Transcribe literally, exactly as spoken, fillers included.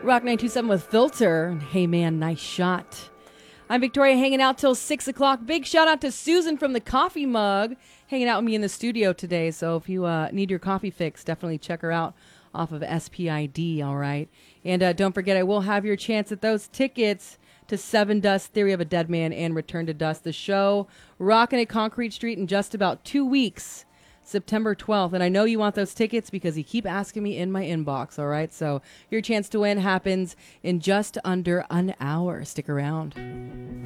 Rock nine two seven with Filter. Hey man, nice shot. I'm Victoria, hanging out till six o'clock. Big shout out to Susan from the Coffee Mug, hanging out with me in the studio today. So if you uh, need your coffee fix, definitely check her out off of S P I D, all right? And uh, don't forget, I will have your chance at those tickets to Seven Dust, Theory of a Dead Man, and Return to Dust. The show, rocking at Concrete Street in just about two weeks, September twelfth. And I know you want those tickets because you keep asking me in my inbox, all right? So your chance to win happens in just under an hour. Stick around.